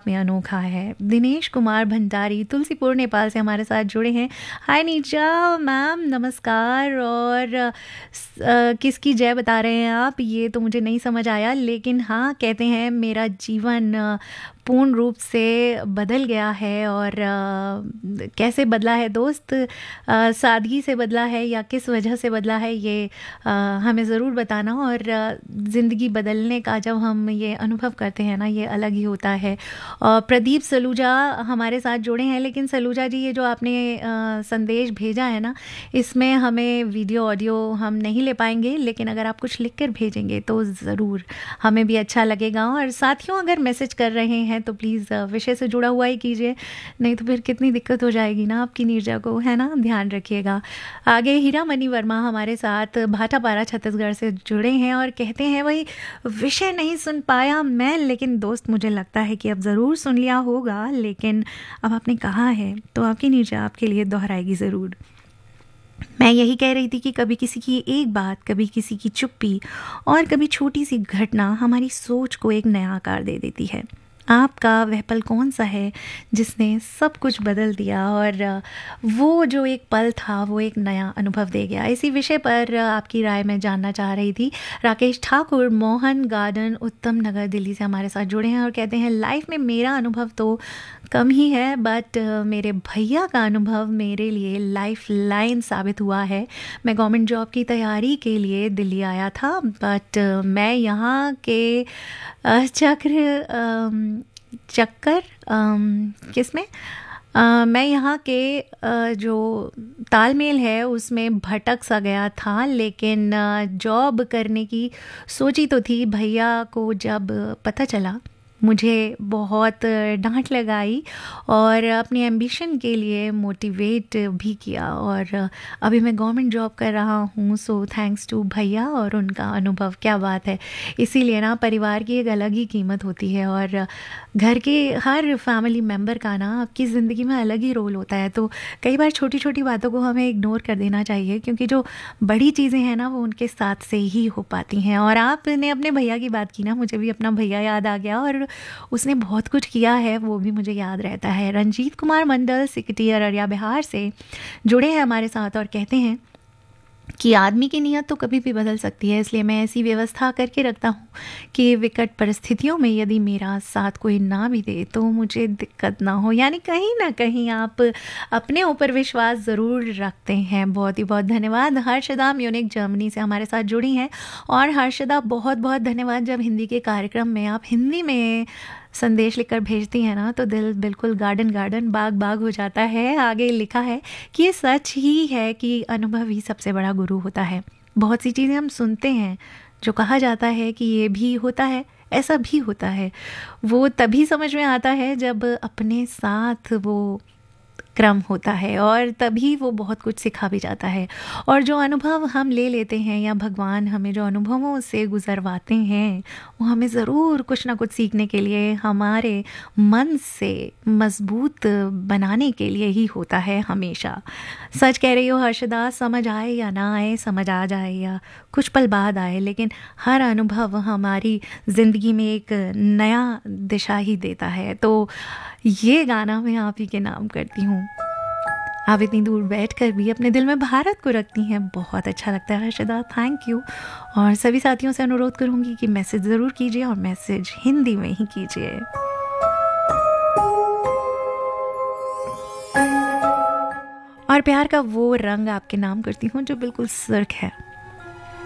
में अनोखा है। दिनेश कुमार भंडारी तुलसीपुर नेपाल से हमारे साथ जुड़े हैं। हाय नीचा मैम, नमस्कार। और किसकी जय बता रहे हैं आप, ये तो मुझे नहीं समझ आया, लेकिन हाँ कहते हैं मेरा जीवन पूर्ण रूप से बदल गया है। और कैसे बदला है दोस्त, सादगी से बदला है या किस वजह से बदला है, ये हमें ज़रूर बताना। और ज़िंदगी बदलने का जब हम ये अनुभव करते हैं ना, ये अलग ही होता है। प्रदीप सलूजा हमारे साथ जुड़े हैं, लेकिन सलूजा जी ये जो आपने संदेश भेजा है ना, इसमें हमें वीडियो ऑडियो हम नहीं ले पाएंगे, लेकिन अगर आप कुछ लिख कर भेजेंगे तो ज़रूर हमें भी अच्छा लगेगा। और साथियों अगर मैसेज कर रहे हैं तो प्लीज़ विषय से जुड़ा हुआ ही कीजिए, नहीं तो फिर कितनी दिक्कत हो जाएगी ना आपकी नीरजा को, है ना, ध्यान रखिएगा। आगे हीरा मनी वर्मा हमारे साथ भाटापारा छत्तीसगढ़ से जुड़े हैं और कहते हैं वही विषय नहीं सुन पाया मैं, लेकिन दोस्त मुझे लगता है कि अब ज़रूर सुन लिया होगा, लेकिन अब आपने कहा है तो आपकी नीरजा आपके लिए दोहराएगी ज़रूर। मैं यही कह रही थी कि कभी किसी की एक बात, कभी किसी की चुप्पी और कभी छोटी सी घटना हमारी सोच को एक नया आकार दे देती है। आपका वह पल कौन सा है जिसने सब कुछ बदल दिया और वो जो एक पल था वो एक नया अनुभव दे गया? इसी विषय पर आपकी राय मैं जानना चाह रही थी। राकेश ठाकुर मोहन गार्डन उत्तम नगर दिल्ली से हमारे साथ जुड़े हैं और कहते हैं लाइफ में मेरा अनुभव तो कम ही है, बट मेरे भैया का अनुभव मेरे लिए लाइफ लाइन साबित हुआ है। मैं गवर्नमेंट जॉब की तैयारी के लिए दिल्ली आया था, बट मैं यहाँ के चक्कर किसमें मैं यहाँ के जो तालमेल है उसमें भटक सा गया था, लेकिन जॉब करने की सोची तो थी। भैया को जब पता चला मुझे बहुत डांट लगाई और अपनी एम्बिशन के लिए मोटिवेट भी किया, और अभी मैं गवर्नमेंट जॉब कर रहा हूँ। सो थैंक्स टू भैया और उनका अनुभव, क्या बात है। इसीलिए ना परिवार की एक अलग ही कीमत होती है और घर के हर फैमिली मेम्बर का ना आपकी ज़िंदगी में अलग ही रोल होता है। तो कई बार छोटी छोटी बातों को हमें इग्नोर कर देना चाहिए, क्योंकि जो बड़ी चीज़ें हैं ना वो उनके साथ से ही हो पाती हैं। और आपने अपने भैया की बात की ना, मुझे भी अपना भैया याद आ गया और उसने बहुत कुछ किया है, वो भी मुझे याद रहता है। रंजीत कुमार मंडल सिकटी अररिया बिहार से जुड़े हैं हमारे साथ और कहते हैं कि आदमी की नीयत तो कभी भी बदल सकती है, इसलिए मैं ऐसी व्यवस्था करके रखता हूँ कि विकट परिस्थितियों में यदि मेरा साथ कोई ना भी दे तो मुझे दिक्कत ना हो। यानी कहीं ना कहीं आप अपने ऊपर विश्वास ज़रूर रखते हैं। बहुत ही बहुत धन्यवाद। हर्षदा म्यूनिक जर्मनी से हमारे साथ जुड़ी हैं और हर्षदा बहुत बहुत धन्यवाद। जब हिंदी के कार्यक्रम में आप हिंदी में संदेश लिखकर भेजती हैं ना तो दिल बिल्कुल गार्डन गार्डन बाग बाग हो जाता है। आगे लिखा है कि ये सच ही है कि अनुभव ही सबसे बड़ा गुरु होता है। बहुत सी चीज़ें हम सुनते हैं जो कहा जाता है कि ये भी होता है, ऐसा भी होता है, वो तभी समझ में आता है जब अपने साथ वो क्रम होता है और तभी वो बहुत कुछ सिखा भी जाता है। और जो अनुभव हम ले लेते हैं या भगवान हमें जो अनुभवों से गुजरवाते हैं वो हमें ज़रूर कुछ ना कुछ सीखने के लिए, हमारे मन से मजबूत बनाने के लिए ही होता है हमेशा। सच कह रही हो हर्षदा, समझ आए या ना आए, समझ आ जाए या कुछ पल बाद आए, लेकिन हर अनुभव हमारी ज़िंदगी में एक नया दिशा ही देता है। तो ये गाना मैं आप ही के नाम करती हूँ। आप इतनी दूर बैठकर भी अपने दिल में भारत को रखती हैं, बहुत अच्छा लगता है हर्षदा, थैंक यू। और सभी साथियों से अनुरोध करूँगी कि मैसेज ज़रूर कीजिए और मैसेज हिंदी में ही कीजिए। और प्यार का वो रंग आपके नाम करती हूँ जो बिल्कुल सुर्ख है।